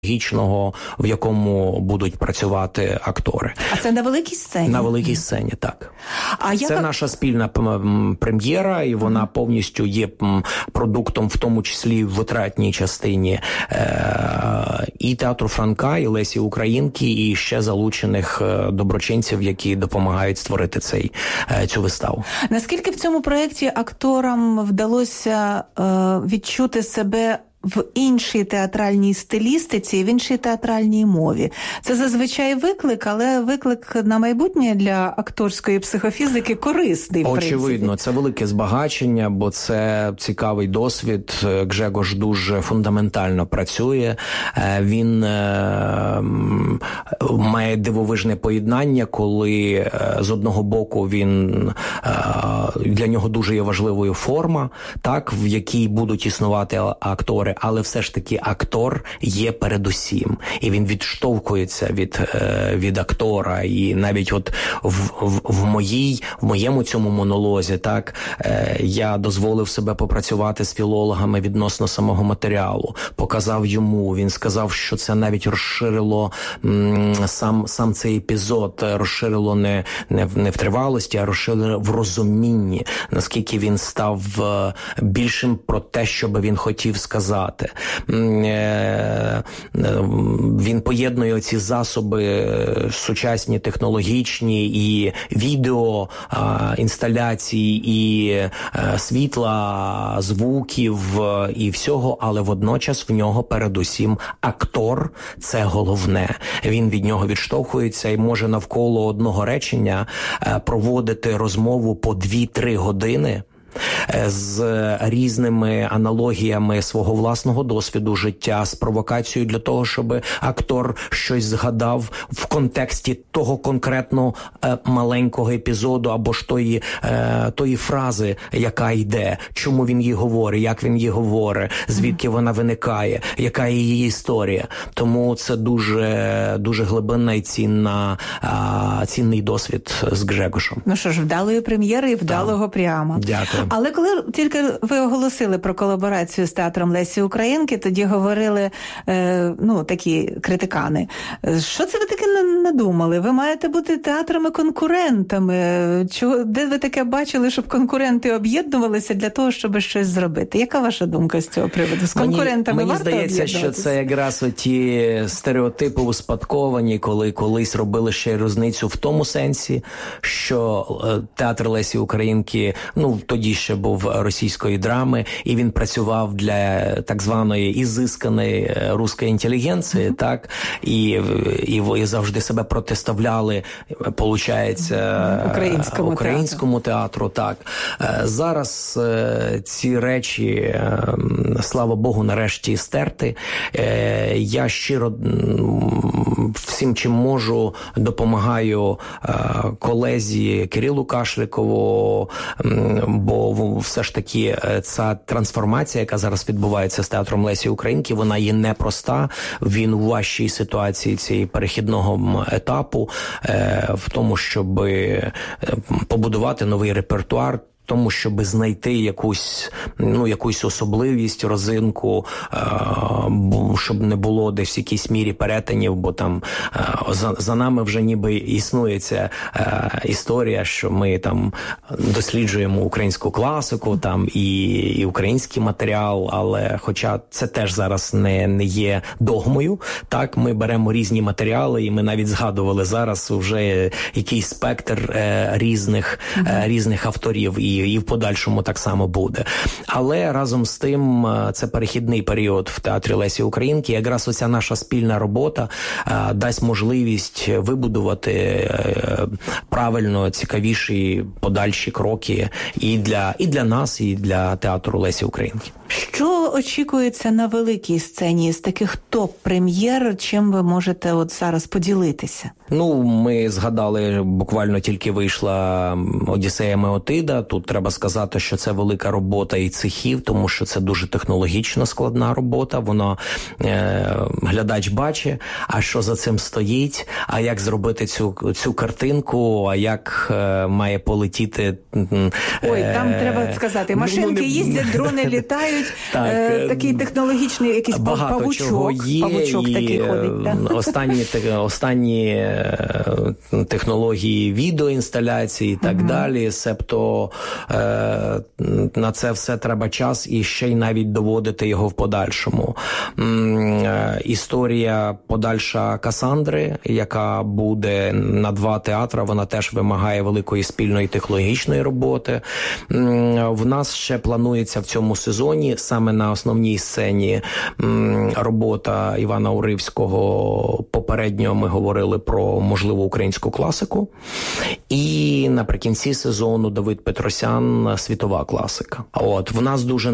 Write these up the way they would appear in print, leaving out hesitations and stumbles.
в якому будуть працювати актори. А це на великій сцені? На великій сцені, так. Це наша спільна прем'єра, і вона повністю є продуктом, в тому числі в витратній частині і Театру Франка, і Лесі Українки, і ще залучених доброчинців, які допомагають створити цю виставу. Наскільки в цьому проєкті акторам вдалося відчути себе в іншій театральній стилістиці і в іншій театральній мові? Це зазвичай виклик, але виклик на майбутнє для акторської психофізики корисний, в принципі. Очевидно, це велике збагачення, бо це цікавий досвід. Гжегош дуже фундаментально працює. Він має дивовижне поєднання, коли з одного боку для нього дуже є важливою форма, так, в якій будуть існувати актори, але все ж таки актор є передусім. І він відштовхується від актора. І навіть от в моєму цьому монолозі, так, я дозволив себе попрацювати з філологами відносно самого матеріалу. Показав йому, він сказав, що це навіть розширило сам цей епізод, розширило не в тривалості, а розширило в розумінні, наскільки він став більшим про те, що би він хотів сказати. Він поєднує ці засоби сучасні, технологічні, і відео, інсталяції, і світла, звуків, і всього, але водночас в нього передусім актор – це головне. Він від нього відштовхується і може навколо одного речення проводити розмову по 2-3 години, з різними аналогіями свого власного досвіду життя, з провокацією для того, щоб актор щось згадав в контексті того конкретно маленького епізоду або ж тої фрази, яка йде, чому він її говорить, як він її говорить, звідки вона виникає, яка її історія. Тому це дуже, дуже глибинна і цінний досвід з Гжегошем. Ну що ж, вдалої прем'єри і вдалого прямо. Дякую. Але коли тільки ви оголосили про колаборацію з Театром Лесі Українки, тоді говорили, такі критикани, що це ви таке надумали? Ви маєте бути театрами-конкурентами. Де ви таке бачили, щоб конкуренти об'єднувалися для того, щоб щось зробити? Яка ваша думка з цього приводу? З конкурентами варто об'єднуватися? Мені здається, що це якраз оті стереотипи успадковані, коли колись робили ще різницю в тому сенсі, що Театр Лесі Українки, тоді ще був російської драми, і він працював для так званої ізисканої руської інтелігенції, так, і завжди себе протиставляли, получається, українському театру, так. Зараз ці речі, слава Богу, нарешті стерти. Я щиро всім, чим можу, допомагаю колезі Кирилу Кашликову, бо все ж таки ця трансформація, яка зараз відбувається з Театром Лесі Українки, вона є непроста. Він у важчій ситуації цієї перехідного етапу, в тому, щоб побудувати новий репертуар, тому, щоб знайти якусь особливість, розинку, щоб не було десь в якійсь мірі перетинів, бо там за нами вже ніби існує ця історія, що ми там досліджуємо українську класику там і український матеріал, але хоча це теж зараз не є догмою, так, ми беремо різні матеріали, і ми навіть згадували зараз вже якийсь спектр різних авторів, і в подальшому так само буде. Але разом з тим це перехідний період в Театрі Лесі Українки. Якраз оця наша спільна робота дасть можливість вибудувати правильно цікавіші подальші кроки і для нас, і для Театру Лесі Українки. Що очікується на великій сцені з таких топ-прем'єр? Чим ви можете от зараз поділитися? Ми згадали, буквально тільки вийшла «Одіссея Меотида». Тут тут треба сказати, що це велика робота і цехів, тому що це дуже технологічно складна робота. Воно глядач бачить, а що за цим стоїть, а як зробити цю картинку, а як має полетіти. Ой, там треба сказати, машинки їздять, дрони літають, такий технологічний якийсь павучок такий ходить. Так? Останні технології відеоінсталяції і так далі, себто на це все треба час і ще й навіть доводити його в подальшому. Історія подальша Касандри, яка буде на 2 театри, вона теж вимагає великої спільної технологічної роботи. В нас ще планується в цьому сезоні саме на основній сцені робота Івана Уривського. Попередньо ми говорили про можливу українську класику. І наприкінці сезону Давид Петросян світова класика. В нас дуже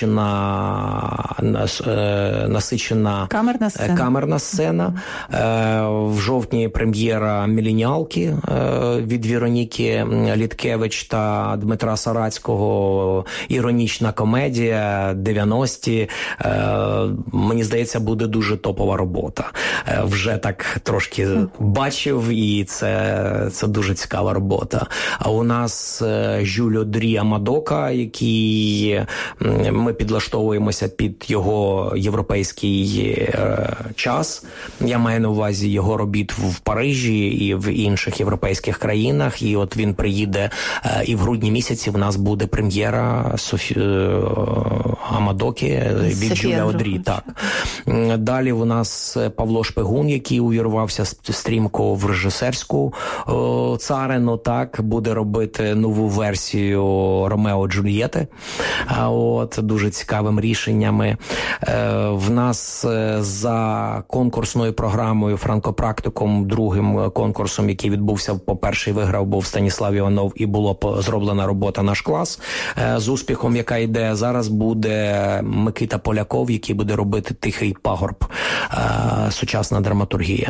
насичена камерна сцена. В жовтні прем'єра «Міленіалки» від Вероніки Літкевич та Дмитра Сарацького. Іронічна комедія, 90-ті. Мені здається, буде дуже топова робота. Вже так трошки бачив, і це дуже цікава робота. А у нас Жюль Одрі Амадока, який ми підлаштовуємося під його європейський час. Я маю на увазі його робіт в Парижі і в інших європейських країнах. І от він приїде, і в грудні місяці в нас буде прем'єра Амадоки від Жюля Одрі. Так. Далі у нас Павло Шпигун, який увірвався стрімко в режисерську царину, так, буде робити нову версію Ромео Джульєти. Дуже цікавими рішеннями. В нас за конкурсною програмою «Франкопрактикум», другим конкурсом, який відбувся, по-перше, виграв був Станіслав Іванов, і була зроблена робота «Наш клас» з успіхом, яка йде. Зараз буде Микита Поляков, який буде робити «Тихий пагорб», сучасна драматургія.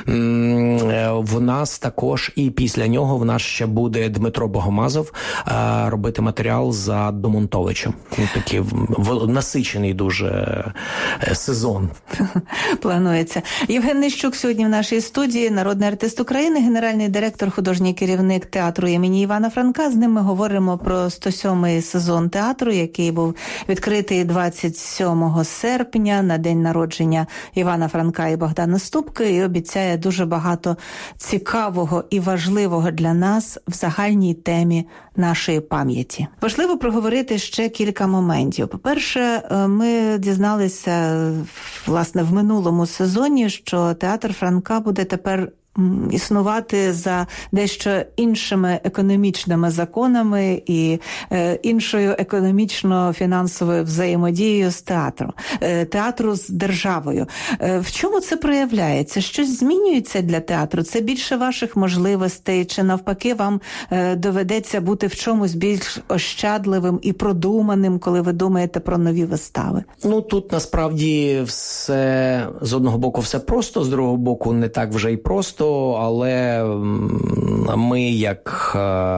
В нас також, і після нього в нас ще буде Дмитро Богомазов робити матеріал за Домонтовичем. Такий насичений дуже сезон. Планується. Євген Нищук сьогодні в нашій студії, народний артист України, генеральний директор, художній керівник театру імені Івана Франка. З ним ми говоримо про 107-й сезон театру, який був відкритий 27 серпня на день народження Івана Франка і Богдана Ступки, і обіцяє дуже багато цікавого і важливого для нас в загальній темі нашої пам'яті. Важливо проговорити ще кілька моментів. По-перше, ми дізналися, власне, в минулому сезоні, що театр Франка буде тепер існувати за дещо іншими економічними законами і іншою економічно-фінансовою взаємодією з театру з державою. В чому це проявляється? Щось змінюється для театру? Це більше ваших можливостей? Чи навпаки вам доведеться бути в чомусь більш ощадливим і продуманим, коли ви думаєте про нові вистави? Тут насправді все, з одного боку, все просто, з другого боку, не так вже й просто. Але ми, як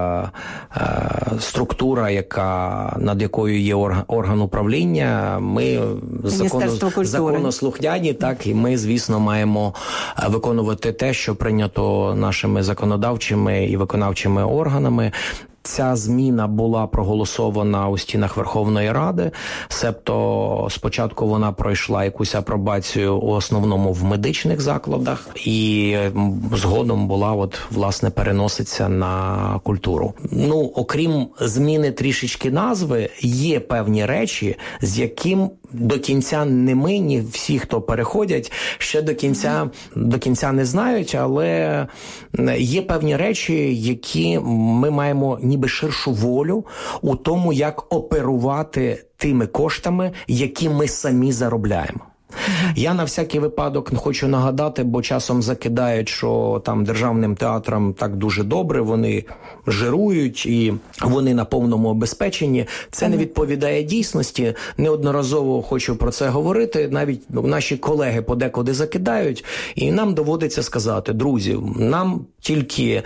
структура, над якою є орган управління, ми законослухняні, так, і ми, звісно, маємо виконувати те, що прийнято нашими законодавчими і виконавчими органами. Ця зміна була проголосована у стінах Верховної Ради, себто спочатку вона пройшла якусь апробацію у основному в медичних закладах і згодом була, власне, переноситься на культуру. Окрім зміни трішечки назви, є певні речі, з яким до кінця не ми, ні всі, хто переходять, ще до кінця не знають, але є певні речі, які ми маємо ніби ширшу волю у тому, як оперувати тими коштами, які ми самі заробляємо. Я на всякий випадок хочу нагадати, бо часом закидають, що там державним театрам так дуже добре, вони жирують і вони на повному обезпеченні. Це не відповідає дійсності. Неодноразово хочу про це говорити. Навіть наші колеги подекуди закидають, і нам доводиться сказати: друзі, нам тільки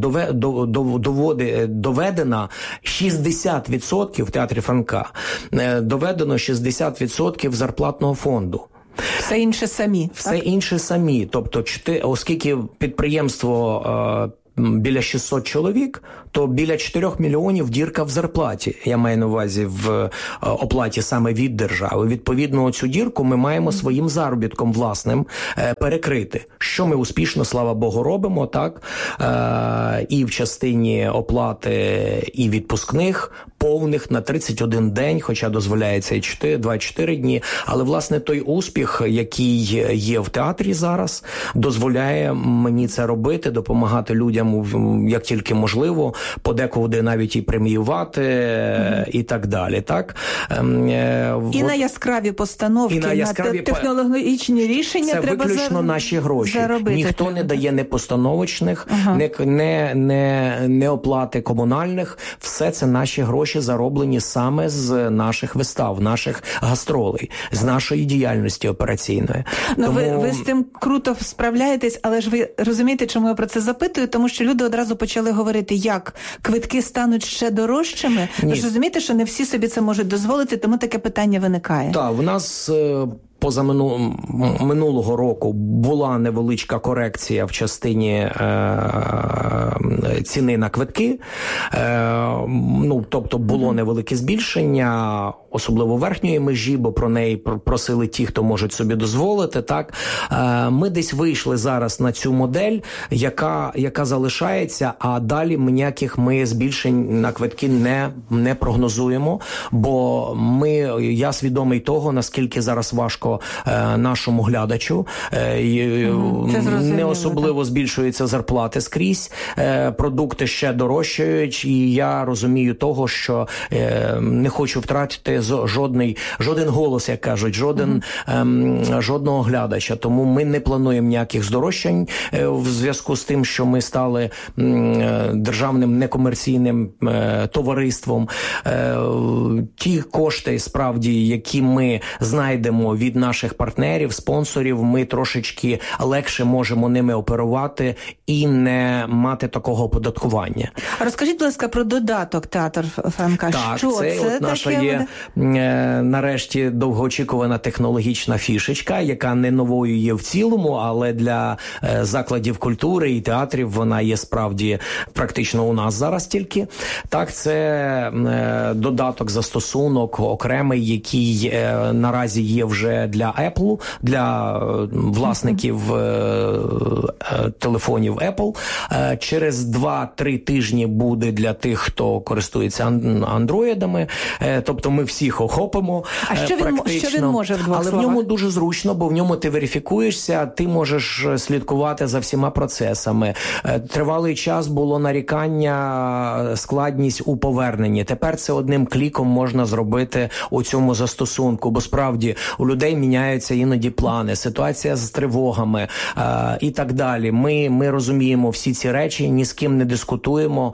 доведено 60% в театрі Франка, доведено 60% зарплатного фонду. Все інше самі. Все інше самі. Тобто, оскільки підприємство біля 600 чоловік, то біля 4 мільйонів дірка в зарплаті. Я маю на увазі в оплаті саме від держави. Відповідно, цю дірку ми маємо своїм заробітком власним перекрити. Що ми успішно, слава Богу, робимо, так? І в частині оплати і відпускних, повних на 31 день, хоча дозволяється і 24 дні. Але, власне, той успіх, який є в театрі зараз, дозволяє мені це робити, допомагати людям як тільки можливо, подекуди навіть і преміювати, і так далі. Так? І на яскраві постановки, на технологічні рішення це треба виключно наші гроші. Заробити. Ніхто не дає не постановочних, не оплати комунальних. Все це наші гроші, зароблені саме з наших вистав, наших гастролей, з нашої діяльності операційної. Тому... Ви з тим круто справляєтесь, але ж ви розумієте, чому я про це запитую? Тому що люди одразу почали говорити, як квитки стануть ще дорожчими. Ви ж розумієте, що не всі собі це можуть дозволити, тому таке питання виникає. Так, в нас минулого року була невеличка корекція в частині ціни на квитки. Тобто було невелике збільшення, особливо верхньої межі, бо про неї просили ті, хто можуть собі дозволити. Так, ми десь вийшли зараз на цю модель, яка залишається, а далі ніяких ми збільшень на квитки не прогнозуємо, бо я свідомий того, наскільки зараз важко нашому глядачу. Не особливо збільшуються зарплати скрізь, продукти ще дорожчають, і я розумію того, що не хочу втратити жоден голос, як кажуть, жодного глядача. Тому ми не плануємо ніяких здорожчань в зв'язку з тим, що ми стали державним некомерційним товариством. Ті кошти, справді, які ми знайдемо від наших партнерів, спонсорів, ми трошечки легше можемо ними оперувати і не мати такого оподаткування. А розкажіть, будь ласка, про додаток «Театр Франка». Так, що це наша є нарешті довгоочікувана технологічна фішечка, яка не новою є в цілому, але для закладів культури і театрів вона є справді практично у нас зараз тільки. Так, це додаток, застосунок окремий, який наразі є вже для Apple, для власників телефонів Apple. Через 2-3 тижні буде для тих, хто користується андроїдами. Тобто ми всіх охопимо. А що він може в двох словах? Але в ньому дуже зручно, бо в ньому ти верифікуєшся, ти можеш слідкувати за всіма процесами. Тривалий час було нарікання, складність у поверненні. Тепер це одним кліком можна зробити у цьому застосунку, бо справді у людей міняються іноді плани, ситуація з тривогами і так далі. Ми розуміємо всі ці речі, ні з ким не дискутуємо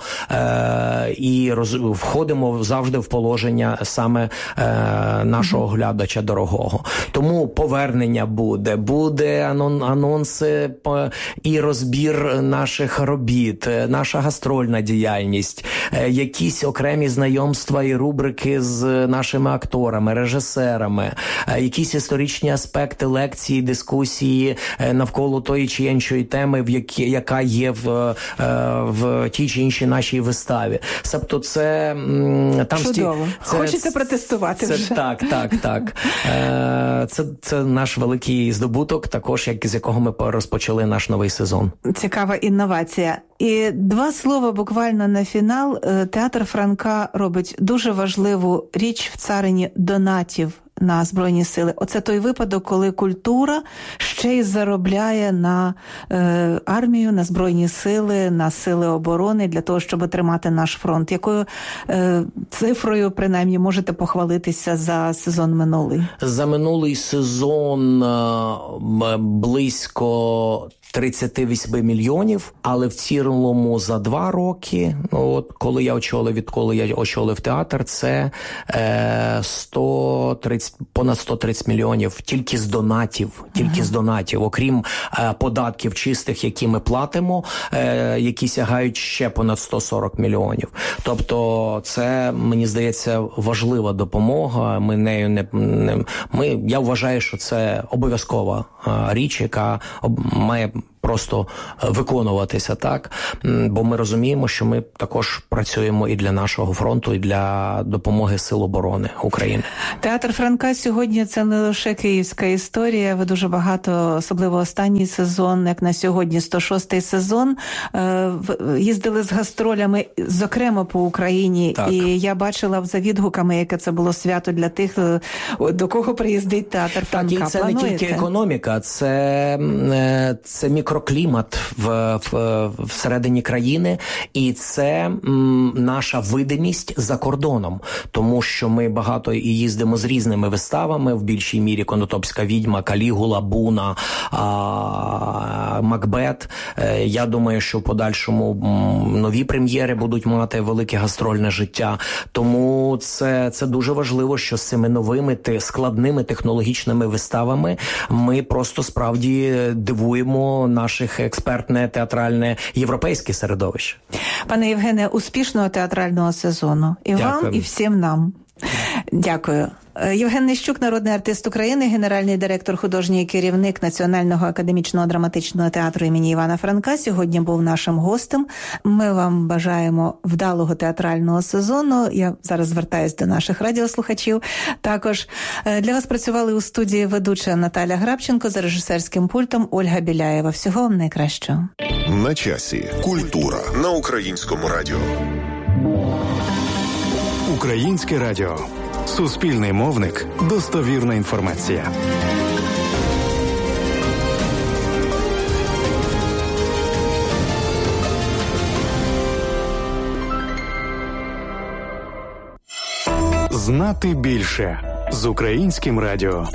і входимо завжди в положення саме нашого глядача дорогого. Тому повернення буде анонси і розбір наших робіт, наша гастрольна діяльність, якісь окремі знайомства і рубрики з нашими акторами, режисерами, якісь історичні аспекти, лекції, дискусії навколо тої чи іншої теми, яка є в тій чи іншій нашій виставі. Тобто це там чудово. Хочеться протестувати вже. Так. Це наш великий здобуток, також з якого ми розпочали наш новий сезон. Цікава інновація. І 2 слова буквально на фінал. Театр Франка робить дуже важливу річ в царині донатів на Збройні Сили. Оце той випадок, коли культура ще й заробляє на армію, на Збройні Сили, на сили оборони для того, щоб тримати наш фронт. Якою цифрою, принаймні, можете похвалитися за сезон минулий? За минулий сезон близько 38 мільйонів, але в цілому за 2 роки, відколи я очолив театр, це понад 130 мільйонів тільки з донатів, окрім податків чистих, які ми платимо, які сягають ще понад 140 мільйонів. Тобто це, мені здається, важлива допомога. Я вважаю, що це обов'язкова річ, яка має просто виконуватися, так? Бо ми розуміємо, що ми також працюємо і для нашого фронту, і для допомоги Сил оборони України. Театр Франка сьогодні – це не лише київська історія. Ви дуже багато, особливо останній сезон, як на сьогодні 106-й сезон, їздили з гастролями, зокрема по Україні. Так. І я бачила за відгуками, яке це було свято для тих, до кого приїздить театр Франка. Так, і це не тільки економіка, це мікроклімат всередині країни, і це наша видимість за кордоном, тому що ми багато і їздимо з різними виставами, в більшій мірі «Конотопська відьма», «Калігула», «Буна», «Макбет». Я думаю, що в подальшому нові прем'єри будуть мати велике гастрольне життя, тому це дуже важливо, що з цими новими складними технологічними виставами ми просто справді дивуємо наших експертне, театральне, європейське середовище. Пане Євгене, успішного театрального сезону. І Дякую. Вам, і всім нам. Дякую. Євген Нищук, народний артист України, генеральний директор, художній керівник Національного академічного драматичного театру імені Івана Франка, сьогодні був нашим гостем. Ми вам бажаємо вдалого театрального сезону. Я зараз звертаюсь до наших радіослухачів. Також для вас працювали у студії ведуча Наталя Грабченко, за режисерським пультом Ольга Біляєва. Всього вам найкращого. На часі. Культура на Українському радіо. Українське радіо. Суспільний мовник. Достовірна інформація. Знати більше з Українським радіо.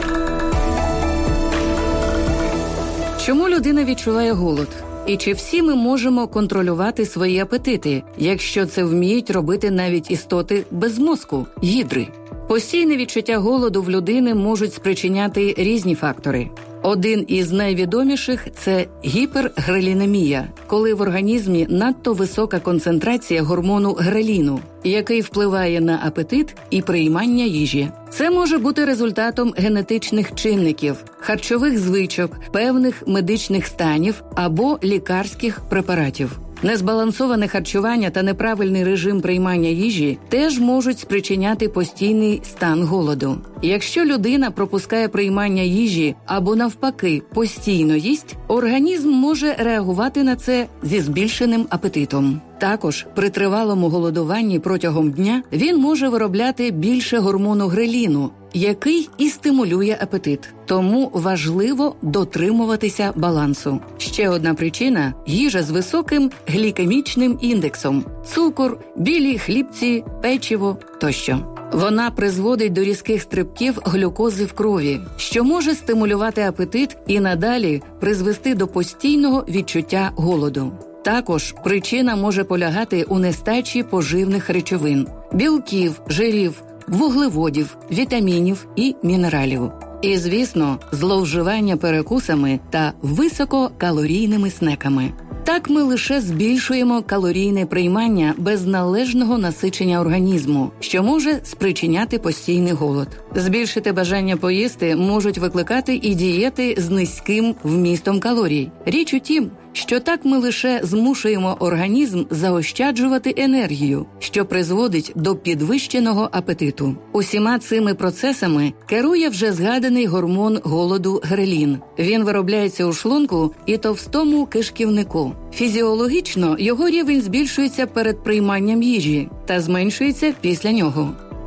Чому людина відчуває голод? І чи всі ми можемо контролювати свої апетити, якщо це вміють робити навіть істоти без мозку – гідри? Постійне відчуття голоду в людини можуть спричиняти різні фактори. Один із найвідоміших – це гіпергрелінемія, коли в організмі надто висока концентрація гормону греліну, який впливає на апетит і приймання їжі. Це може бути результатом генетичних чинників, харчових звичок, певних медичних станів або лікарських препаратів. Незбалансоване харчування та неправильний режим приймання їжі теж можуть спричиняти постійний стан голоду. Якщо людина пропускає приймання їжі або навпаки постійно їсть, організм може реагувати на це зі збільшеним апетитом. Також при тривалому голодуванні протягом дня він може виробляти більше гормону греліну, який і стимулює апетит. Тому важливо дотримуватися балансу. Ще одна причина – їжа з високим глікемічним індексом – цукор, білі хлібці, печиво тощо. Вона призводить до різких стрибків глюкози в крові, що може стимулювати апетит і надалі призвести до постійного відчуття голоду. Також причина може полягати у нестачі поживних речовин – білків, жирів, вуглеводів, вітамінів і мінералів. І, звісно, зловживання перекусами та висококалорійними снеками. Так ми лише збільшуємо калорійне приймання без належного насичення організму, що може спричиняти постійний голод. Збільшити бажання поїсти можуть викликати і дієти з низьким вмістом калорій. Річ у тім, що так ми лише змушуємо організм заощаджувати енергію, що призводить до підвищеного апетиту. Усіма цими процесами керує вже згаданий гормон голоду грелін. Він виробляється у шлунку і товстому кишківнику. Фізіологічно його рівень збільшується перед прийманням їжі та зменшується після нього.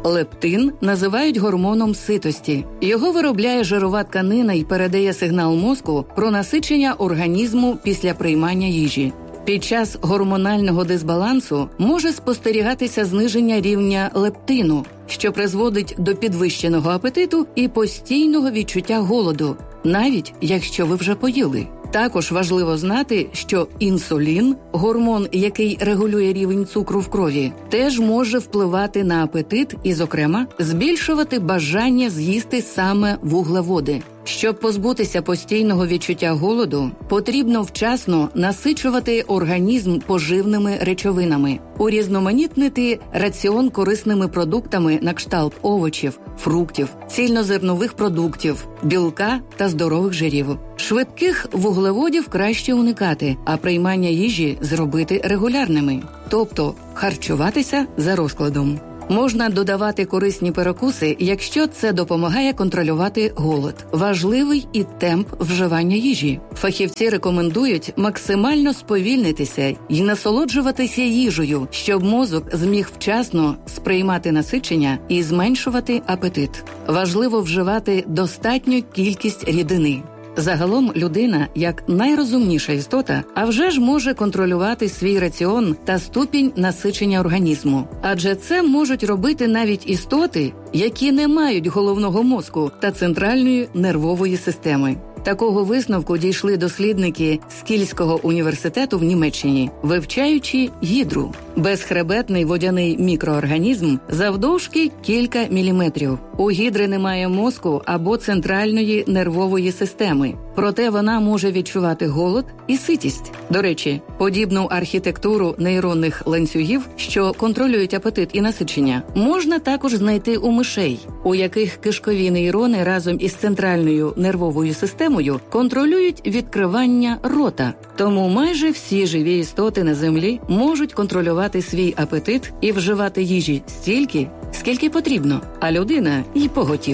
Лептин називають гормоном ситості. Його виробляє жирова тканина і передає сигнал мозку про насичення організму після приймання їжі. Під час гормонального дисбалансу може спостерігатися зниження рівня лептину, що призводить до підвищеного апетиту і постійного відчуття голоду, навіть якщо ви вже поїли. Також важливо знати, що інсулін, гормон, який регулює рівень цукру в крові, теж може впливати на апетит і, зокрема, збільшувати бажання з'їсти саме вуглеводи. Щоб позбутися постійного відчуття голоду, потрібно вчасно насичувати організм поживними речовинами, урізноманітнити раціон корисними продуктами на кшталт овочів, фруктів, цільнозернових продуктів, білка та здорових жирів. Швидких вуглеводів краще уникати, а приймання їжі зробити регулярними, тобто харчуватися за розкладом. Можна додавати корисні перекуси, якщо це допомагає контролювати голод. Важливий і темп вживання їжі. Фахівці рекомендують максимально сповільнитися і насолоджуватися їжею, щоб мозок зміг вчасно сприймати насичення і зменшувати апетит. Важливо вживати достатню кількість рідини. Загалом людина, як найрозумніша істота, а вже ж може контролювати свій раціон та ступінь насичення організму. Адже це можуть робити навіть істоти, які не мають головного мозку та центральної нервової системи. Такого висновку дійшли дослідники Скільського університету в Німеччині, вивчаючи гідру – безхребетний водяний мікроорганізм завдовжки кілька міліметрів. У гідри немає мозку або центральної нервової системи, проте вона може відчувати голод і ситість. До речі, подібну архітектуру нейронних ланцюгів, що контролюють апетит і насичення, можна також знайти у мишей, у яких кишкові нейрони разом із центральною нервовою системою контролюють відкривання рота. Тому майже всі живі істоти на Землі можуть контролювати свій апетит і вживати їжі стільки, скільки потрібно, а людина й поготів.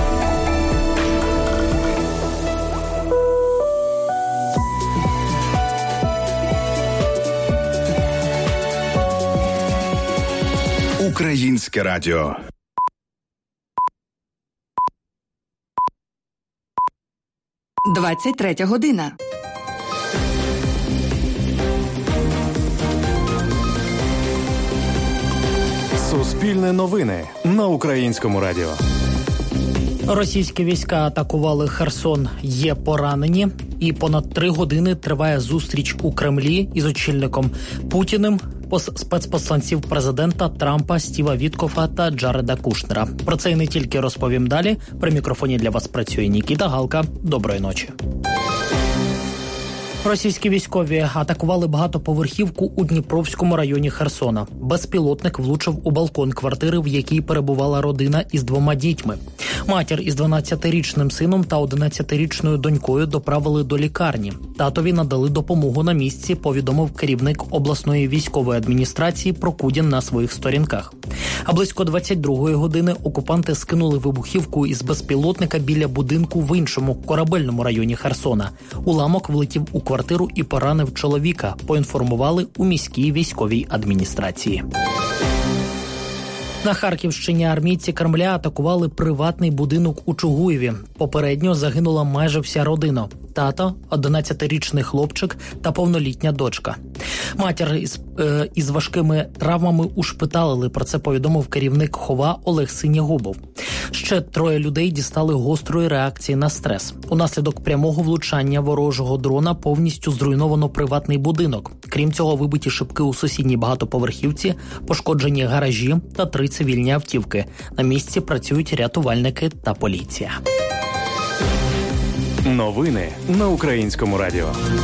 Українське радіо. – 23 година. Суспільне новини на Українському радіо. Російські війська атакували Херсон, є поранені, і понад 3 години триває зустріч у Кремлі із очільником Путіним, спецпосланців президента Трампа, Стіва Віткофа та Джареда Кушнера. Про це і не тільки розповім далі. При мікрофоні для вас працює Нікіта Галка. Доброї ночі. Російські військові атакували багатоповерхівку у Дніпровському районі Херсона. Безпілотник влучив у балкон квартири, в якій перебувала родина із 2 дітьми. Матір із 12-річним сином та 11-річною донькою доправили до лікарні. Татові надали допомогу на місці, повідомив керівник обласної військової адміністрації Прокудін на своїх сторінках. А близько 22-ї години окупанти скинули вибухівку із безпілотника біля будинку в іншому корабельному районі Херсона. Уламок влетів у квартиру і поранив чоловіка, поінформували у міській військовій адміністрації. На Харківщині армійці Кремля атакували приватний будинок у Чугуєві. Попередньо загинула майже вся родина. Тато, 11-річний хлопчик та повнолітня дочка. Матір із важкими травмами ушпиталили, про це повідомив керівник ХОВА Олег Синягубов. Ще 3 людей дістали гострої реакції на стрес. Унаслідок прямого влучання ворожого дрона повністю зруйновано приватний будинок. Крім цього, вибиті шибки у сусідній багатоповерхівці, пошкоджені гаражі та 3 цивільні автівки. На місці працюють рятувальники та поліція. Новини на Українському радіо.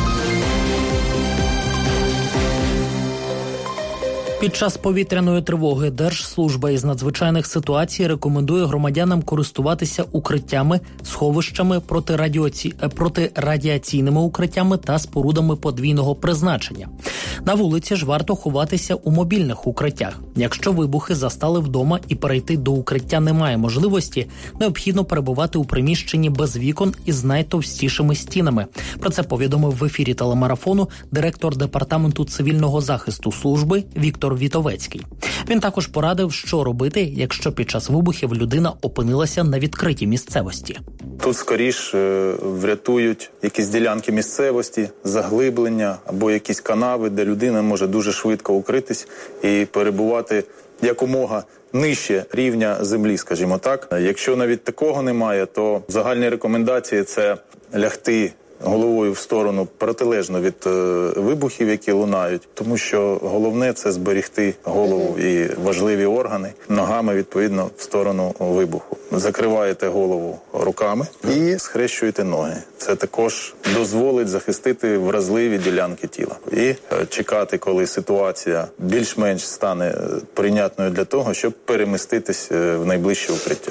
Під час повітряної тривоги Держслужба із надзвичайних ситуацій рекомендує громадянам користуватися укриттями, сховищами, протирадіаційними укриттями та спорудами подвійного призначення. На вулиці ж варто ховатися у мобільних укриттях. Якщо вибухи застали вдома і перейти до укриття немає можливості, необхідно перебувати у приміщенні без вікон із найтовстішими стінами. Про це повідомив в ефірі телемарафону директор Департаменту цивільного захисту служби Віктор Віктор Вітовецький. Він також порадив, що робити, якщо під час вибухів людина опинилася на відкритій місцевості. Тут скоріш врятують якісь ділянки місцевості, заглиблення або якісь канави, де людина може дуже швидко укритись і перебувати якомога нижче рівня землі, скажімо так. Якщо навіть такого немає, то загальні рекомендації – це лягти головою в сторону протилежно від вибухів, які лунають, тому що головне – це зберегти голову і важливі органи ногами, відповідно, в сторону вибуху. Закриваєте голову руками і схрещуєте ноги. Це також дозволить захистити вразливі ділянки тіла. І чекати, коли ситуація більш-менш стане прийнятною для того, щоб переміститись в найближче укриття.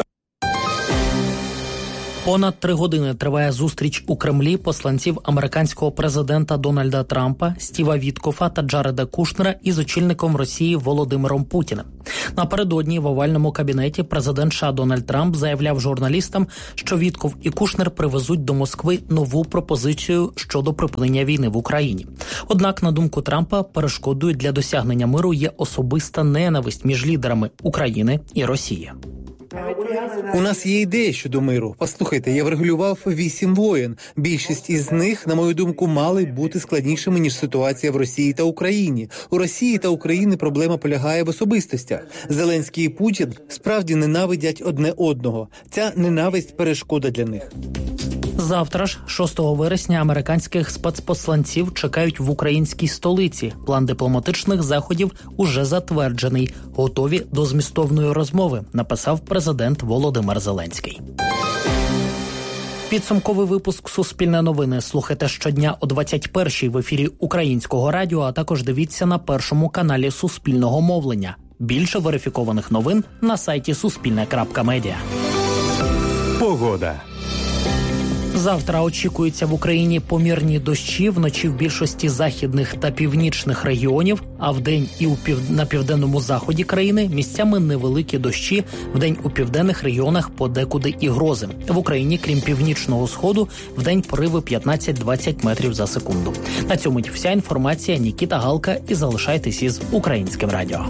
Понад 3 години триває зустріч у Кремлі посланців американського президента Дональда Трампа, Стіва Віткофа та Джареда Кушнера із очільником Росії Володимиром Путіним. Напередодні в овальному кабінеті президент США Дональд Трамп заявляв журналістам, що Вітков і Кушнер привезуть до Москви нову пропозицію щодо припинення війни в Україні. Однак, на думку Трампа, перешкодою для досягнення миру є особиста ненависть між лідерами України і Росії. У нас є ідея щодо миру. Послухайте, я врегулював 8 воєн. Більшість із них, на мою думку, мали бути складнішими, ніж ситуація в Росії та Україні. У Росії та Україні проблема полягає в особистостях. Зеленський і Путін справді ненавидять одне одного. Ця ненависть – перешкода для них. Завтра ж, 6 вересня, американських спецпосланців чекають в українській столиці. План дипломатичних заходів уже затверджений. Готові до змістовної розмови, написав президент Володимир Зеленський. Підсумковий випуск «Суспільне новини» слухайте щодня о 21-й в ефірі Українського радіо, а також дивіться на першому каналі Суспільного мовлення. Більше верифікованих новин на сайті suspilne.media. Погода. Завтра очікуються в Україні помірні дощі, вночі в більшості західних та північних регіонів, а вдень і на південному заході країни місцями невеликі дощі, вдень у південних регіонах подекуди і грози. В Україні, крім північного сходу, вдень пориви 15-20 метрів за секунду. На цьому вся інформація. Нікіта Галка, і залишайтесь із Українським радіо.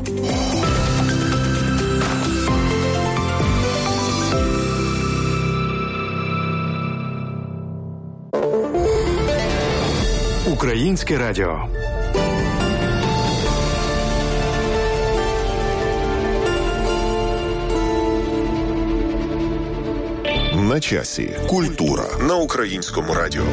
Українське радіо. На часі. Культура на Українському радіо.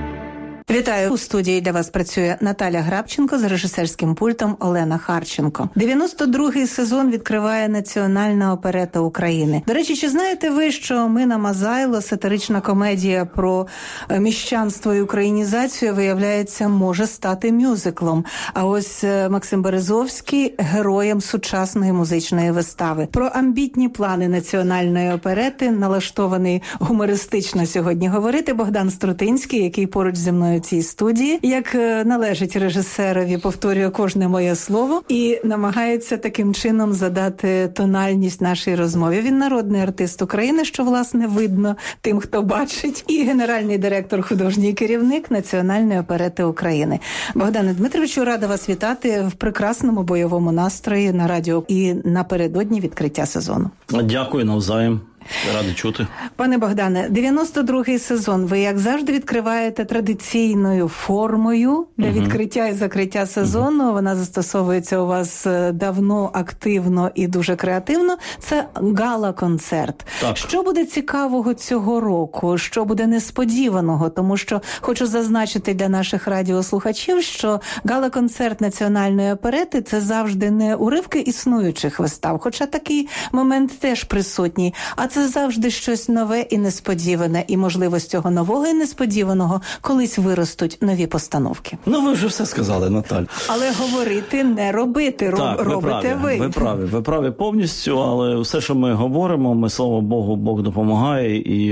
Вітаю! У студії для вас працює Наталя Грабченко, за режисерським пультом Олена Харченко. 92-й сезон відкриває Національна оперета України. До речі, чи знаєте ви, що «Мина Мазайло», сатирична комедія про міщанство і українізацію, виявляється, може стати мюзиклом. А ось Максим Березовський – героєм сучасної музичної вистави. Про амбітні плани Національної оперети налаштований гумористично сьогодні говорити Богдан Струтинський, який поруч зі мною в цій студії, як належить режисерові, повторює кожне моє слово і намагається таким чином задати тональність нашій розмові. Він народний артист України, що, власне, видно тим, хто бачить, і генеральний директор, художній керівник Національної оперети України. Богдане Дмитровичу, рада вас вітати в прекрасному бойовому настрої на радіо і напередодні відкриття сезону. Дякую, навзаєм. Радий чути. Пане Богдане, 92-й сезон ви, як завжди, відкриваєте традиційною формою для відкриття і закриття сезону. Вона застосовується у вас давно, активно і дуже креативно. Це гала-концерт. Так. Що буде цікавого цього року? Що буде несподіваного? Тому що хочу зазначити для наших радіослухачів, що гала-концерт Національної оперети – це завжди не уривки існуючих вистав, хоча такий момент теж присутній, а це завжди щось нове і несподіване, і, можливо, з цього нового і несподіваного колись виростуть нові постановки. Ну, ви вже все сказали, Наталь. Але говорити, не робити, так, робите ви. Ви праві повністю, але все, що ми говоримо, ми, слава Богу, Бог допомагає і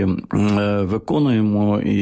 виконуємо. І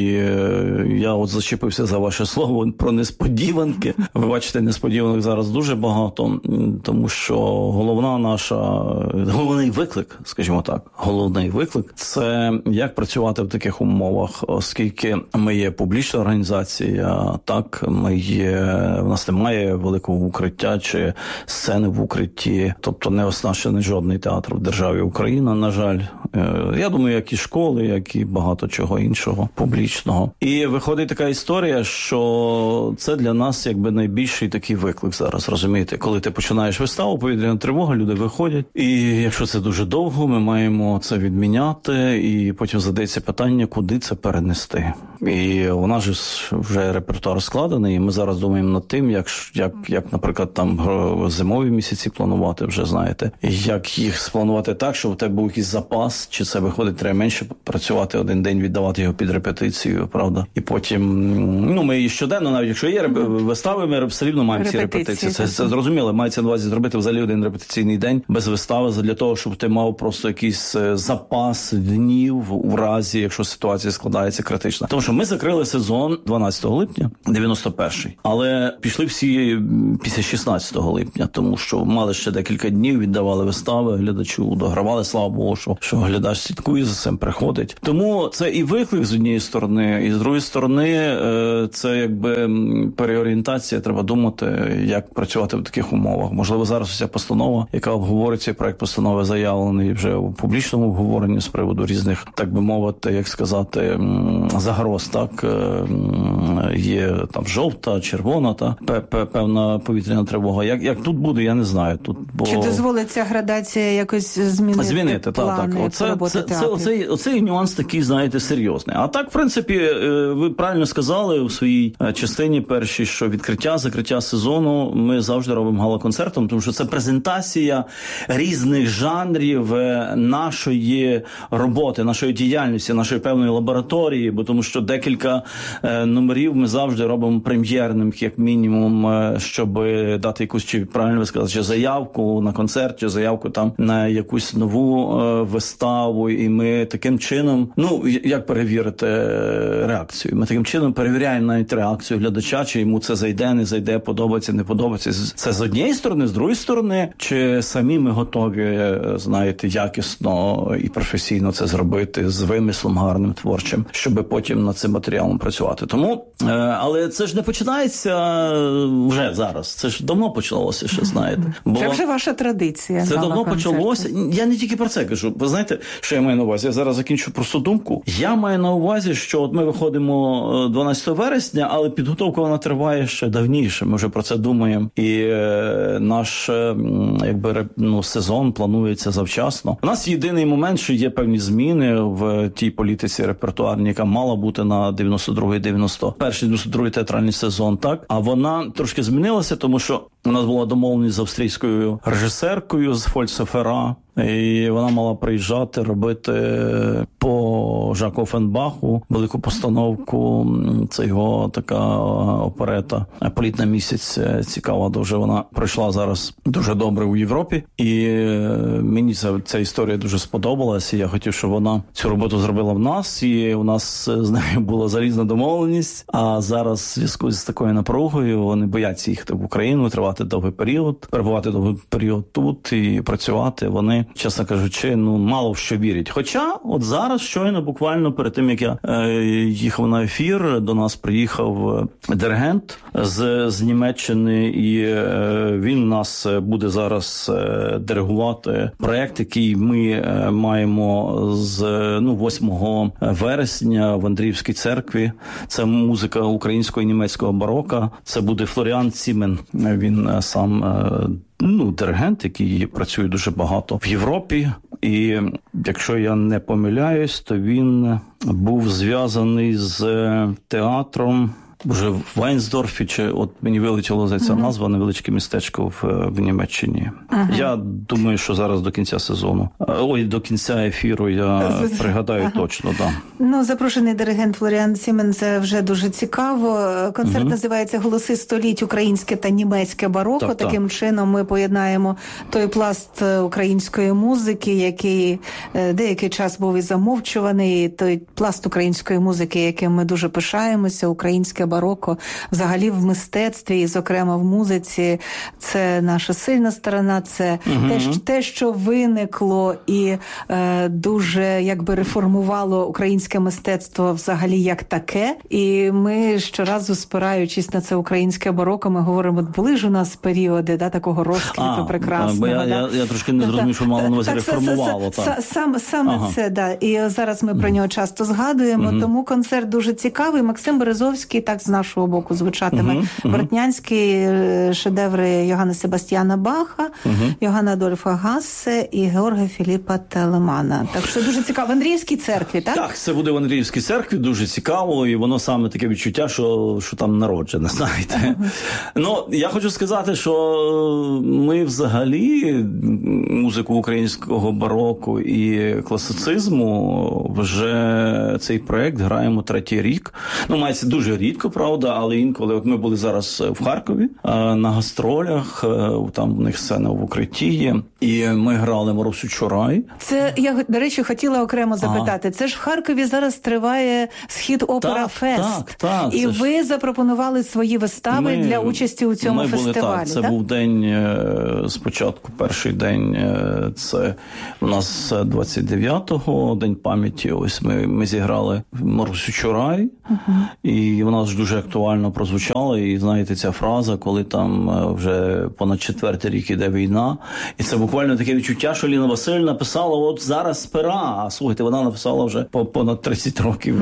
я от зачепився за ваше слово про несподіванки. Ви бачите, несподіванок зараз дуже багато, тому що головний виклик, скажімо так, головний складний виклик – це як працювати в таких умовах, оскільки ми є публічна організація, так, в нас немає великого укриття чи сцени в укритті, тобто не оснащений жодний театр в державі Україна, на жаль. Я думаю, як і школи, як і багато чого іншого публічного. І виходить така історія, що це для нас якби найбільший такий виклик зараз, розумієте? Коли ти починаєш виставу, повітряна тривога, люди виходять, і якщо це дуже довго, ми маємо це відміняти, і потім задається питання, куди це перенести. І у нас же вже репертуар складений, і ми зараз думаємо над тим, як наприклад, там зимові місяці планувати, вже знаєте, як їх спланувати так, щоб у тебе був якийсь запас, чи це виходить, треба менше працювати один день, віддавати його під репетицію, правда? І потім, ми і щоденно, навіть якщо є вистави, ми все рівно маємо ці репетиції. Це зрозуміло, мається на увазі зробити взагалі один репетиційний день без вистави, для того, щоб ти мав просто якийсь запас днів у разі, якщо ситуація складається критично. Тому що ми закрили сезон 12 липня, 91-й, але пішли всі після 16 липня, тому що мали ще декілька днів, віддавали вистави глядачу, догравали, слава Богу, що глядач слідкує за цим, приходить. Тому це і виклик з однієї сторони, і з другої сторони це якби переорієнтація, треба думати, як працювати в таких умовах. Можливо, зараз вся постанова, яка обговорюється, проект постанови заявлений вже у публічному обговоренні з приводу різних, так би мовити, як сказати, загроз, так, є там жовта, червона, та певна повітряна тривога. Як тут буде, я не знаю. Чи дозволить ця градація якось змінити плани роботи театрів? Оцей нюанс такий, знаєте, серйозний. А так, в принципі, ви правильно сказали у своїй частині першій, що відкриття, закриття сезону ми завжди робимо гала-концертом, тому що це презентація різних жанрів нашої роботи, нашої діяльності, нашої певної лабораторії, бо тому що декілька номерів ми завжди робимо прем'єрним, як мінімум, щоб дати якусь, чи правильно ви сказали, чи заявку на концерт, чи заявку там на якусь нову виставу, і ми таким чином, як перевірити реакцію? Ми таким чином перевіряємо навіть реакцію глядача, чи йому це зайде, не зайде, подобається, не подобається. Це з однієї сторони, з другої сторони, чи самі ми готові, знаєте, якісно і професійно це зробити з вимислом гарним, творчим, щоб потім над цим матеріалом працювати. Тому, але це ж не починається вже зараз. Це ж давно почалося, ще знаєте. Бо це вже ваша традиція. Це давно почалося. Я не тільки про це кажу. Ви знаєте, що я маю на увазі? Я зараз закінчу просту думку. Я маю на увазі, що от ми виходимо 12 вересня, але підготовка вона триває ще давніше. Ми вже про це думаємо. І наш сезон планується завчасно. У нас єдиний момент, що є певні зміни в тій політиці репертуарній, яка мала бути на 92-й театральний сезон, так? А вона трошки змінилася, тому що у нас була домовленість з австрійською режисеркою з Фольцефера, і вона мала приїжджати, робити по Жаку Оффенбаху велику постановку. Це його така оперета «Політ на місяць». Цікава дуже. Вона пройшла зараз дуже добре у Європі. І мені ця історія дуже сподобалась. І я хотів, щоб вона цю роботу зробила в нас. І у нас з нею була залізна домовленість. А зараз в зв'язку з такою напругою вони бояться їхати в Україну, тривати довгий період, перебувати довгий період тут і працювати. Вони, чесно кажучи, мало в що вірять. Хоча от зараз, щойно, буквально перед тим, як я їхав на ефір, до нас приїхав диригент з Німеччини, і він у нас буде зараз диригувати проєкт, який ми маємо з 8 вересня в Андріївській церкві. Це музика українського і німецького барока. Це буде Флоріан Цімен. Він сам диригент, який працює дуже багато в Європі. І якщо я не помиляюсь, то він був зв'язаний з театром вже в Вайнсдорфі, чи от мені вилетіло за ця назва, невеличке містечко в Німеччині. Я думаю, що зараз до кінця сезону. До кінця ефіру я пригадаю точно, так. Запрошений диригент Флоріан Цімен, це вже дуже цікаво. Концерт називається «Голоси століть. Українське та німецьке бароко». Таким чином ми поєднаємо той пласт української музики, який деякий час був і замовчуваний, той пласт української музики, яким ми дуже пишаємося, українське бароко. бароко, взагалі в мистецтві і, зокрема, в музиці, це наша сильна сторона, це те, що виникло і дуже, якби, реформувало українське мистецтво взагалі як таке. І ми щоразу, спираючись на це українське бароко, ми говоримо, були ж у нас періоди, такого розквіту прекрасного. Бо я трошки не зрозумів, що мало на увазі реформувало. Саме це. І зараз ми про нього часто згадуємо, тому концерт дуже цікавий. Максим Березовський, так з нашого боку звучатиме. Бортнянський, шедеври Йоганна Себастьяна Баха, Йоганна Адольфа Гассе і Георга Філіпа Телемана. Так що дуже цікаво. В Андріївській церкві, так? Так, це буде в Андріївській церкві, дуже цікаво, і воно саме таке відчуття, що там народжене, знаєте. Я хочу сказати, що ми взагалі музику українського бароко і класицизму вже цей проект граємо 3-й рік. Мається дуже рідко, правда, але інколи, от ми були зараз в Харкові на гастролях, там в них сцена в Укритті є, і ми грали Марусю Чурай. Це, я, до речі, хотіла окремо запитати, це ж в Харкові зараз триває Схід Опера Фест, і ви запропонували свої вистави для участі у цьому фестивалі, так? Це був день, спочатку перший день, це у нас 29-го, День пам'яті, ось ми зіграли Марусю Чурай, і вона ж дуже актуально прозвучала, і знаєте, ця фраза, коли там вже понад 4-й рік іде війна, і це буквально таке відчуття, що Ліна Васильівна писала, от зараз пера, а слухайте, вона написала вже понад 30 років.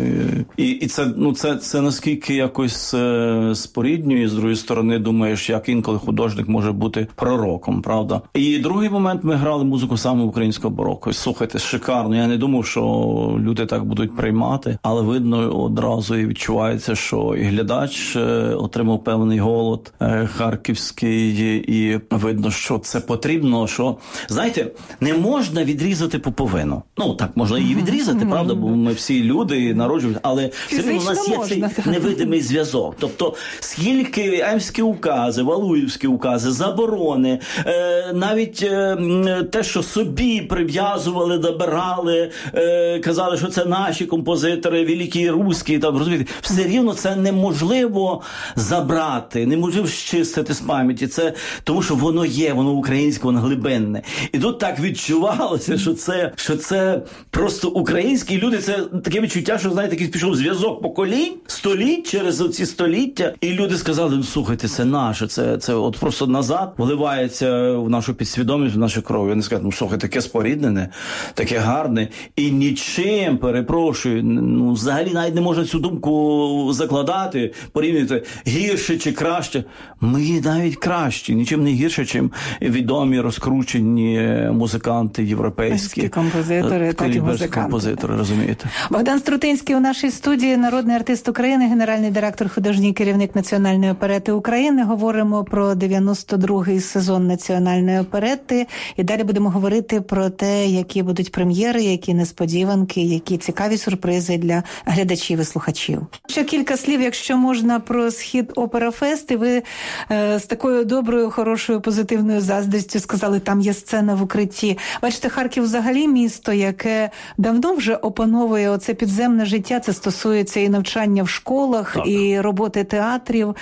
І це наскільки якось споріднює, з другої сторони, думаєш, як інколи художник може бути пророком, правда? І другий момент, ми грали музику саме українського бароко. Слухайте, шикарно. Я не думав, що люди так будуть приймати, але видно одразу і відчувається, що і глядач отримав певний голод харківський, і видно, що це потрібно, що, знаєте, не можна відрізати пуповину. Так, можна її відрізати, правда, бо ми всі люди народжують, але все одно у нас є цей невидимий зв'язок. Тобто, скільки Емські укази, Валуївські укази, заборони, навіть те, що собі прив'язували, добирали, казали, що це наші композитори, великі русські, там, розумієте, все рівно це неможливо забрати, неможливо щистити з пам'яті. Це тому, що воно є, воно українське, воно глибинне. І тут так відчувалося, що це просто українські люди, це таке відчуття, що, знаєте, якийсь пішов зв'язок поколінь, століть, через ці століття, і люди сказали, слухайте, це наше, це от просто назад вливається в нашу підсвідомість, в нашу кров. Вони сказали, слухайте, таке споріднене, таке гарне, і нічим, перепрошую, взагалі навіть не можна цю думку закладати, порівнювати гірше чи краще. Ми навіть кращі, нічим не гірше, чим відомі, розкручені музиканти європейські. Композитори, так і музиканти. Композитори, розумієте. Богдан Струтинський у нашій студії, народний артист України, генеральний директор, художній керівник Національної оперети України. Говоримо про 92-й сезон Національної оперети. І далі будемо говорити про те, які будуть прем'єри, які несподіванки, які цікаві сюрпризи для глядачів і слухачів. Ще кілька слів, якщо можна, про Схід Опера Фест. І ви з такою доброю, хорошою, позитивною заздрістю сказали, там є сцена в Укритті. Бачите, Харків взагалі місто, яке давно вже опановує оце підземне життя. Це стосується і навчання в школах, так, і роботи театрів.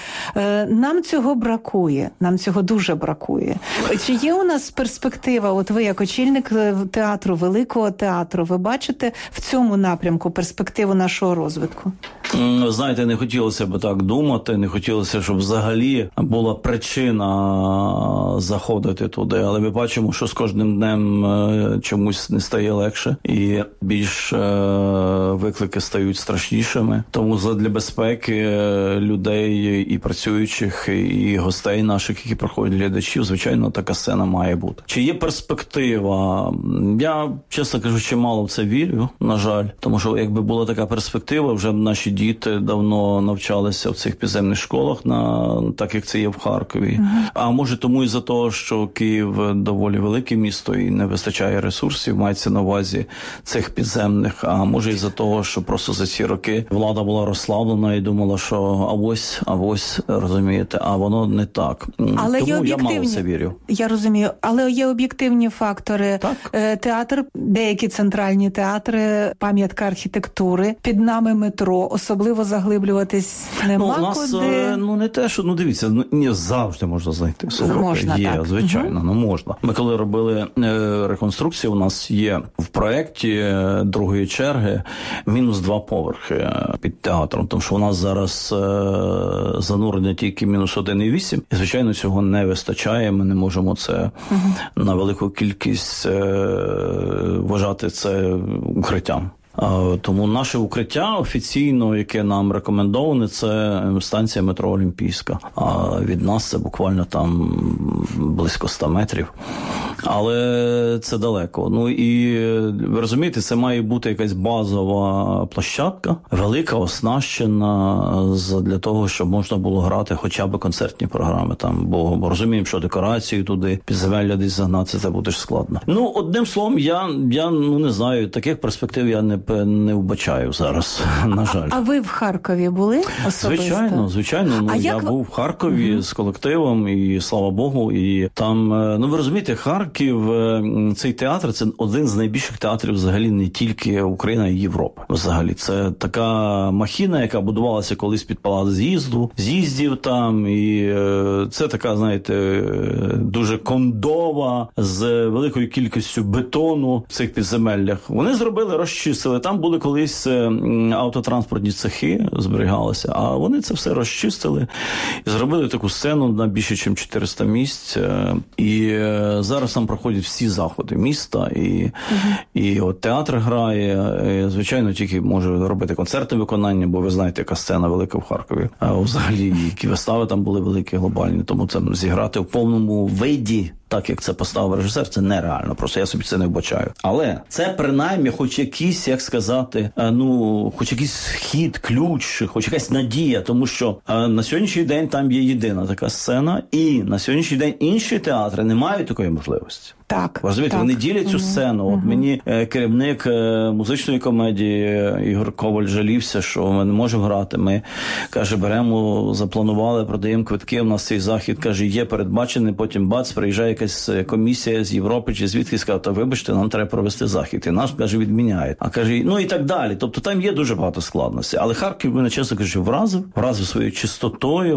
Нам цього бракує. Нам цього дуже бракує. Чи є у нас перспектива, от ви як очільник театру, великого театру, ви бачите в цьому напрямку перспективу нашого розвитку? Знаєте, не хотілося б так думати, не хотілося, щоб взагалі була причина заходити туди, але ми бачимо, що з кожним днем чомусь не стає легше, і більш виклики стають страшнішими. Тому для безпеки людей і працюючих, і гостей наших, які проходять, глядачів, звичайно, така сцена має бути. Чи є перспектива? Я, чесно кажучи, мало в це вірю, на жаль. Тому що якби була така перспектива, вже наші діти давно навчалися в цих підземних школах, так як це є в Харкові. А може тому із-за того, що Київ доволі велике місто і не вистачає ресурсів, мається на увазі цих підземних, а може із-за того, що просто за ці роки влада була розслаблена і думала, що авось, розумієте, а воно не так. Але тому я мало в це вірю. Я розумію, але є об'єктивні фактори. Так. Театр, деякі центральні театри, пам'ятка архітектури, під нами метро, особливо заглиблення заглиблюватись нема у нас, куди? Не те, що, дивіться, не завжди можна знайти. Можна, є, так. Звичайно, можна. Ми коли робили реконструкцію, у нас є в проєкті другої черги мінус 2 поверхи під театром, тому що у нас зараз занурення тільки мінус 1,8, і, звичайно, цього не вистачає, ми не можемо це на велику кількість вважати це укриттям. Тому наше укриття офіційно, яке нам рекомендоване, це станція метро Олімпійська. А від нас це буквально там близько 100 метрів. Але це далеко. І ви розумієте, це має бути якась базова площадка, велика, оснащена для того, щоб можна було грати хоча б концертні програми там. Бо розуміємо, що декорації туди, підземелля десь загнати, це буде складно. Одним словом, я не знаю, таких перспектив я не вбачаю зараз, на жаль. А ви в Харкові були особисто? Звичайно. Я був в Харкові з колективом, і слава Богу, і там, ви розумієте, Харків, цей театр, це один з найбільших театрів взагалі не тільки України, а й Європи. Взагалі, це така махіна, яка будувалася колись під палац з'їздів там, і це така, знаєте, дуже кондова, з великою кількістю бетону в цих підземеллях. Вони зробили, розчистили. Там були колись автотранспортні цехи, зберігалися, а вони це все розчистили і зробили таку сцену на більше, ніж 400 місць. І зараз там проходять всі заходи міста, і от театр грає, і, звичайно, тільки може робити концертне виконання, бо ви знаєте, яка сцена велика в Харкові. А взагалі, які вистави там були великі, глобальні, тому це зіграти в повному виді, так як це поставив режисер, це нереально. Просто я собі це не вбачаю. Але це принаймні хоч якийсь, як сказати, хоч якийсь хід, ключ, хоч якась надія, тому що на сьогоднішній день там є єдина така сцена, і на сьогоднішній день інші театри не мають такої можливості. Так. Розумієте, вони ділять цю сцену. От мені керівник музичної комедії Ігор Коваль жалівся, що ми не можемо грати. Ми, каже, беремо, запланували, продаємо квитки, у нас цей захід, каже, є передбачений, потім бац, приїжджає якась комісія з Європи чи звідки, сказав, та вибачте, нам треба провести захід. І нас, каже, відміняють. А каже, і так далі. Тобто там є дуже багато складностей. Але Харків, мене, чесно кажучи, вразив своєю чистотою,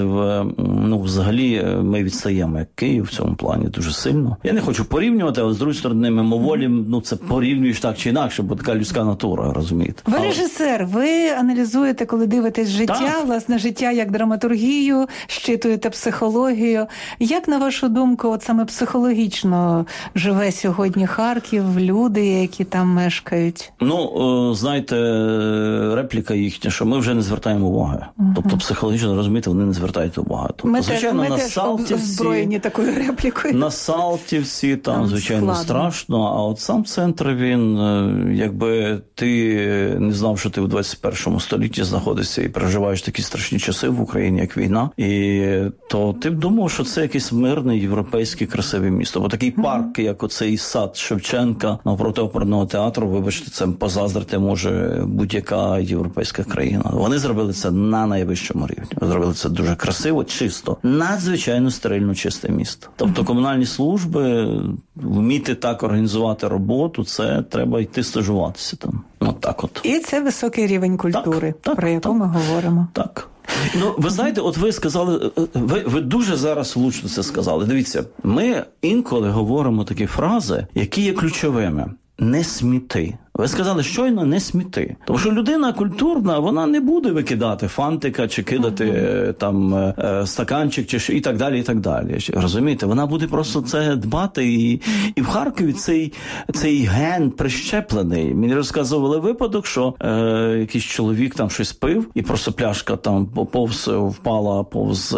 взагалі ми відстаємо, як Київ в цьому плані дуже сильно. Я не хочу порівнювати, але з другої сторони, мимоволі, це порівнюєш так чи інакше, бо така людська натура, розумієте. Ви режисер, ви аналізуєте, коли дивитесь життя, власне, життя як драматургію, щитуєте психологію. Як, на вашу думку, от саме психологічно живе сьогодні Харків, люди, які там мешкають? Знаєте, репліка їхня, що ми вже не звертаємо уваги. Тобто психологічно, розумієте, вони не звертають уваги. Тобто, звичайно, ми теж озброєні такою реплікою. На Салтівці, там, звичайно, страшно, а от сам центр, він, якби ти не знав, що ти в 21 столітті знаходишся і переживаєш такі страшні часи в Україні, як війна, то ти б думав, що це якесь мирне, європейське, красиве місто. Бо такий парк, як оцей сад Шевченка навпроти оперного театру, вибачте, це позаздрити може будь-яка європейська країна. Вони зробили це на найвищому рівні. Зробили це дуже красиво, чисто, надзвичайно стерильно чисте місто. Тобто комунальні служби, вміти так організувати роботу, це треба йти стажуватися там. Так от. І це високий рівень культури, про яку ми говоримо. Так. Ви знаєте, от ви сказали, ви дуже зараз влучно це сказали. Дивіться, ми інколи говоримо такі фрази, які є ключовими. Не сміти. Ви сказали, щойно не сміти. Тому що людина культурна, вона не буде викидати фантика, чи кидати там стаканчик, чи і так далі, і так далі. Розумієте? Вона буде просто це дбати. І в Харкові цей ген прищеплений. Мені розказували випадок, що якийсь чоловік там щось пив, і просто пляшка там впала повз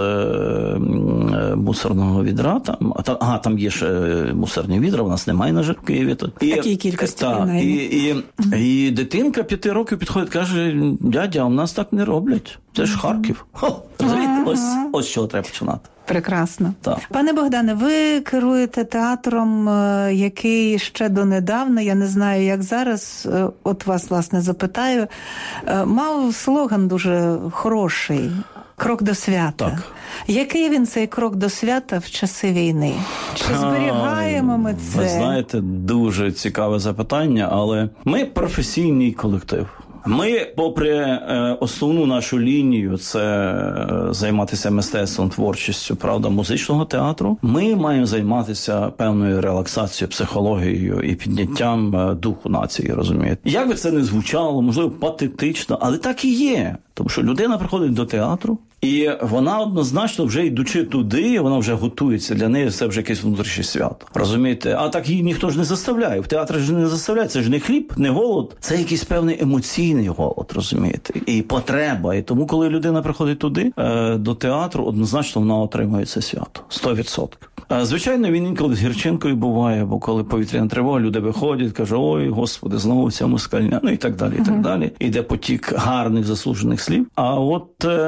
мусорного відра. Там є ще мусорні відра, у нас немає, на жаль, в Києві. В такій кількості, принаймні. І дитинка 5 років підходить, каже, дядя, у нас так не роблять. Це ж Харків. Ось з чого треба починати. Прекрасно. Так. Пане Богдане, ви керуєте театром, який ще донедавна, я не знаю, як зараз, от вас, власне, запитаю, мав слоган дуже хороший – «Крок до свята». Так. Який він, цей крок до свята, в часи війни? Чи зберігаємо ми це? Ви знаєте, дуже цікаве запитання, але ми професійний колектив. Ми, попри основну нашу лінію, це займатися мистецтвом, творчістю, правда, музичного театру, ми маємо займатися певною релаксацією, психологією і підняттям духу нації, розумієте? Як би це не звучало, можливо, патетично, але так і є. Тому що людина приходить до театру, і вона однозначно, вже йдучи туди, вона вже готується. Для неї це вже якесь внутрішнє свято. Розумієте? А так її ніхто ж не заставляє. В театрі ж не заставляє. Це ж не хліб, не голод. Це якийсь певний емоційний голод, розумієте? І потреба. І тому, коли людина приходить туди, до театру, однозначно вона отримує це свято. 100%. Звичайно, він інколи з гірчинкою буває, бо коли повітряна тривога, люди виходять, кажуть, ой, Господи, знову ця москальня, ну і так далі, і так далі. Іде потік гарних, заслужених слів. А от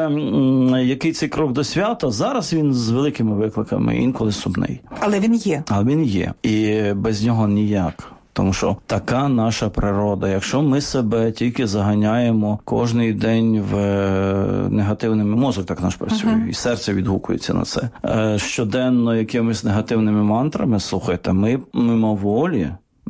який цей крок до свята, зараз він з великими викликами, інколи сумний. Але він є. Але він є. І без нього ніяк. Тому що така наша природа. Якщо ми себе тільки заганяємо кожний день в негативними, мозок так наш працює, і серце відгукується на це. Щоденно якимись негативними мантрами, слухайте, ми мимоволі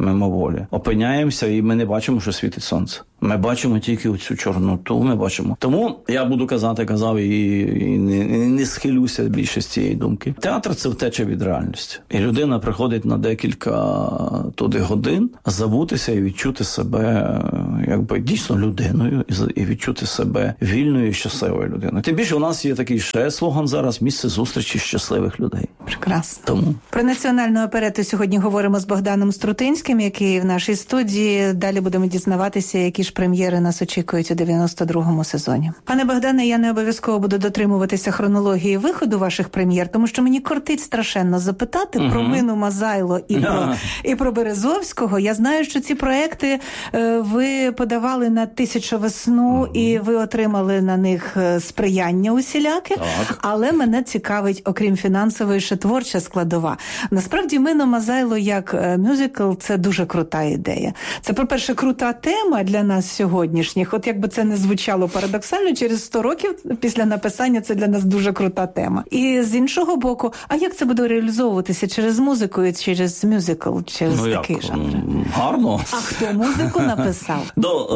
опиняємося, і ми не бачимо, що світить сонце. Ми бачимо тільки оцю чорноту, ми бачимо. Тому я буду казав і не схилюся більше з цієї думки. Театр – це втеча від реальності. І людина приходить на декілька туди годин забутися і відчути себе якби дійсно людиною, і відчути себе вільною і щасливою людиною. Тим більше у нас є такий ще слоган зараз – місце зустрічі щасливих людей. Прекрасно. Тому. Про національну оперету сьогодні говоримо з Богданом Струтинським, який в нашій студії. Далі будемо дізнаватися, які ж прем'єри нас очікують у 92-му сезоні. Пане Богдане, я не обов'язково буду дотримуватися хронології виходу ваших прем'єр, тому що мені кортить страшенно запитати про Мину Мазайло і про Березовського. Я знаю, що ці проекти ви подавали на «Тисячу весну» і ви отримали на них сприяння усіляке. Так. Але мене цікавить, окрім фінансової, ще творча складова. Насправді, Мину Мазайло як мюзикл – це дуже крута ідея. Це, по-перше, крута тема для нас сьогоднішніх. От якби це не звучало парадоксально, через 100 років після написання це для нас дуже крута тема. І з іншого боку, а як це буде реалізовуватися? Через музику і через мюзикл? Через такий жанр? Гарно. А хто музику написав?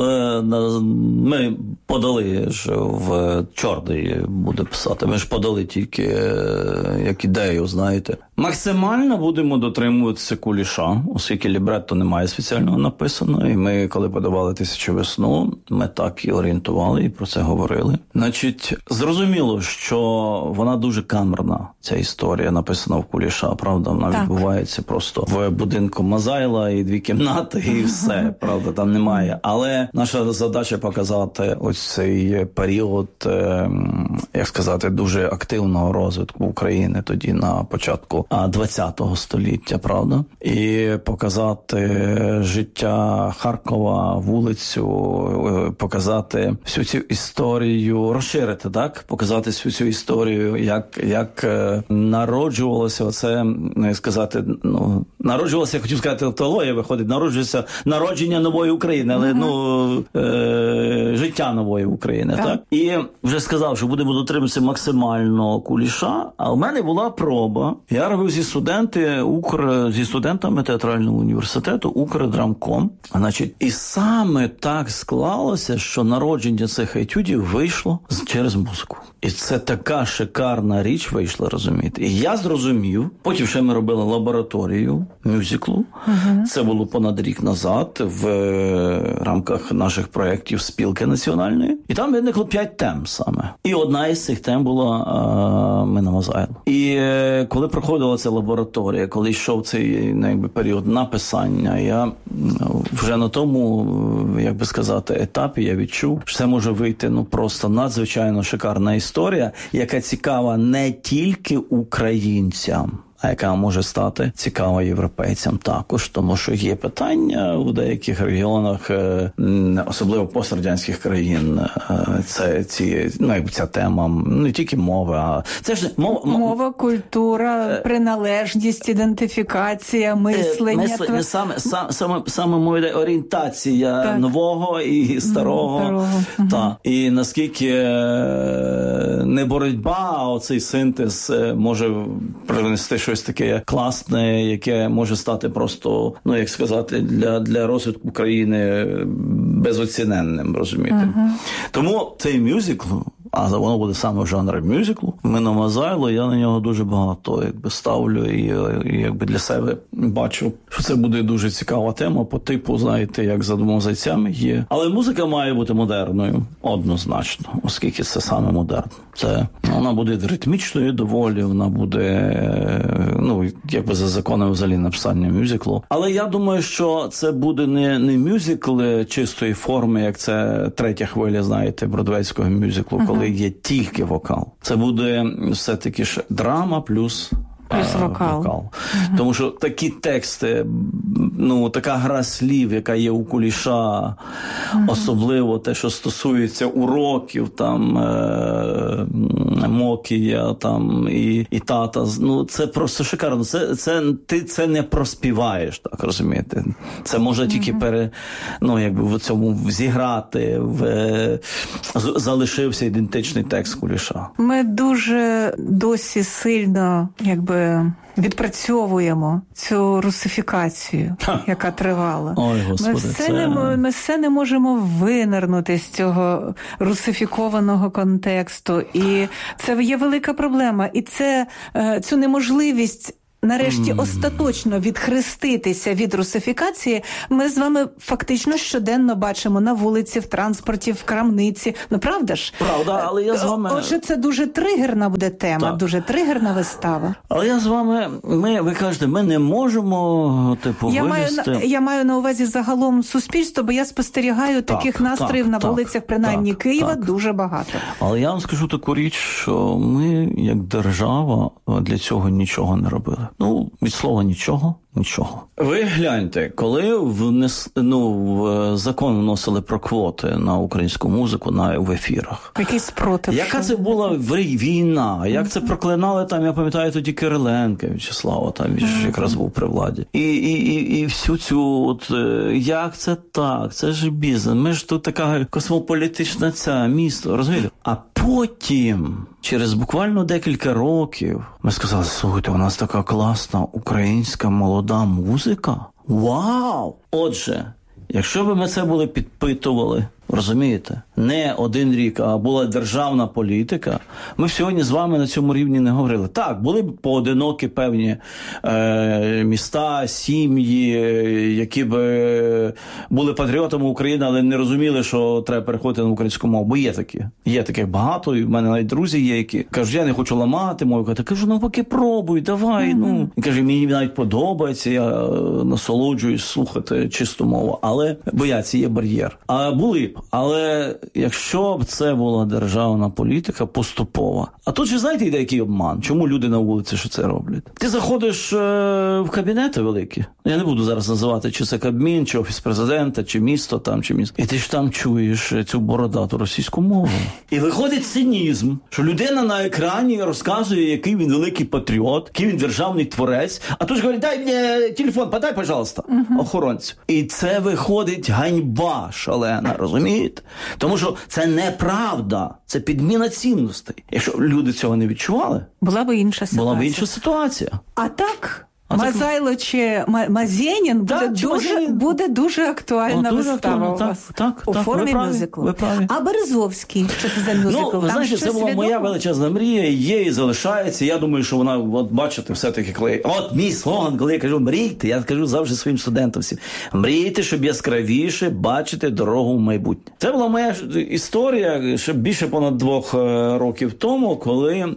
Ми подали ж в Чорний буде писати. Ми ж подали тільки як ідею, знаєте. Максимально будемо дотримуватися Куліша, оскільки лібретто немає спеціального написано. І ми, коли подавали «Тисячу весну», ми так і орієнтували, і про це говорили. Значить, зрозуміло, що вона дуже камерна, ця історія, написана в Куліша, правда? Вона відбувається просто в будинку Мазайла, і 2 кімнати, і все, правда, там немає. Але наша задача показати ось цей період, як сказати, дуже активного розвитку України тоді на початку ХХ століття, правда? І показати життя Харкова, вулицю, показати всю цю історію, розширити, так? Показати всю цю історію, як народжувалося оце, сказати, народжувалося, я хотів сказати, теологія виходить, народжується народження нової України, але, життя нової України, так? І вже сказав, що будемо дотримуватися максимально Куліша, а в мене була проба. Я робив зі студентами театрального університету Укрдрамком. Значить, і саме так склалося, що народження цих етюдів вийшло через музику. І це така шикарна річ вийшла, розумієте. І я зрозумів, потім ще ми робили лабораторію мюзиклу. Це було понад рік назад в рамках наших проєктів спілки національної. І там виникло 5 тем саме. І одна із цих тем була Мина Мазайло. І коли проходила ця лабораторія, коли йшов цей період написання, я вже на тому, як би сказати, етапі я відчув, що це може вийти просто надзвичайно шикарна історія, яка цікава не тільки українцям, а яка може стати цікава європейцям також, тому що є питання у деяких регіонах, особливо пострадянських країн, ця тема, не тільки мова, а це ж мова, культура, приналежність, ідентифікація, мислення. Саме мова орієнтація нового і старого. І наскільки не боротьба, а оцей синтез може принести щось таке класне, яке може стати просто, як сказати, для розвитку країни безоціненним, розумієте. Тому цей мюзикл, а воно буде саме в жанрі мюзиклу, «Мина Мазайло», я на нього дуже багато ставлю і якби для себе бачу, що це буде дуже цікава тема по типу, знаєте, як «За двома зайцями» є. Але музика має бути модерною, однозначно, оскільки це саме модерн. Вона буде ритмічною доволі, вона буде, якби за законом взагалі написання мюзиклу. Але я думаю, що це буде не мюзикл чистої форми, як це третя хвиля, знаєте, бродвейського мюзиклу, коли є тільки вокал. Це буде все-таки ж драма плюс вокал. Тому що такі тексти, така гра слів, яка є у Куліша, особливо те, що стосується уроків, Мокія, і тата, це просто шикарно. Ти це не проспіваєш, так розумієте. Це може тільки в цьому зіграти, залишився ідентичний текст Куліша. Ми дуже досі сильно, відпрацьовуємо цю русифікацію, яка тривала. Ой, Господи, ми все не можемо винирнути з цього русифікованого контексту. І це є велика проблема. І цю неможливість нарешті остаточно відхреститися від русифікації ми з вами фактично щоденно бачимо на вулиці, в транспорті, в крамниці. Правда ж? Правда, але я з вами... Отже, це дуже тригерна буде тема, дуже тригерна вистава. Але я з вами... Ви кажете, ми не можемо, вивести... Я маю на увазі загалом суспільство, бо я спостерігаю таких настроїв на вулицях, принаймні Києва, дуже багато. Але я вам скажу таку річ, що ми, як держава, для цього нічого не робили. Від слова нічого. Ви гляньте, коли в закон вносили про квоти на українську музику в ефірах. Який спротив? Яка це була війна? Як це проклинали я пам'ятаю, тоді Кириленка В'ячеслава, якраз був при владі. І всю цю, як це так? Це ж бізнес. Ми ж тут така космополітична місто, розумієте? А потім, через буквально декілька років, ми сказали, слухайте, у нас така класна українська молода музика. Вау! Отже, якщо б ми це були підпитували, розумієте, не один рік, а була державна політика, ми б сьогодні з вами на цьому рівні не говорили. Так, були б поодинокі певні міста, сім'ї, які б були патріотами України, але не розуміли, що треба переходити на українську мову. Бо є такі. Є таких багато, і в мене навіть друзі є, які кажуть, я не хочу ламати мову. Я кажу, навпаки, пробуй, давай. І каже, мені навіть подобається, я насолоджуюсь слухати чисту мову. Але бояться, є бар'єр. А були б. Але якщо б це була державна політика поступова. А тут же, знаєте, йде який обман? Чому люди на вулиці що це роблять? Ти заходиш в кабінети великі. Я не буду зараз називати, чи це Кабмін, чи Офіс Президента, чи місто там, чи місто. І ти ж там чуєш цю бородату російську мову. І виходить цинізм, що людина на екрані розказує, який він великий патріот, який він державний творець. А тут ж говорить, дай мені телефон, подай, пожалуйста, охоронцю. І це виходить ганьба шалена, розумієте? Тому що це неправда, це підміна цінностей. Якщо люди цього не відчували, була б інша ситуація. А так... Мазайло чи Мазєнін буде дуже актуальна вистава у вас у формі мюзиклу. А Березовський, що це за мюзикл? Ви знаєте, це була моя величезна мрія, є і залишається. Я думаю, що вона, бачите, все-таки, коли... мій слоган, коли я кажу «мрійте», я кажу завжди своїм студентам всім. Мрійте, щоб яскравіше бачити дорогу в майбутнє. Це була моя історія ще більше понад 2 років тому, коли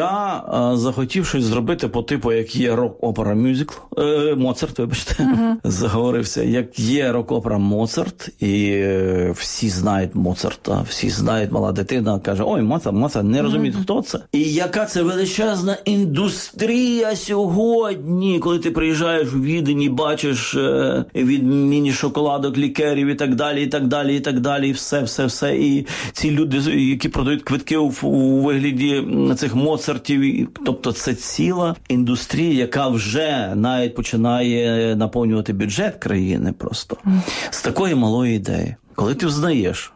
я захотів щось зробити по типу, як є рок-опера мюзикл, Моцарт, вибачте, заговорився, як є рок-опера Моцарт, і всі знають Моцарта, всі знають, мала дитина каже, ой, Моцарт, не розуміють, хто це. І яка це величезна індустрія сьогодні, коли ти приїжджаєш у Відень і бачиш від міні-шоколадок, лікерів і так далі, і так далі, і так далі, і все. І ці люди, які продають квитки у вигляді цих Моцартів, тобто це ціла індустрія, яка вже навіть починає наповнювати бюджет країни просто з такої малої ідеї. Коли ти взнаєш,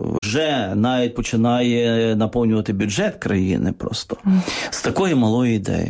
вже навіть починає наповнювати бюджет країни просто з такої малої ідеї.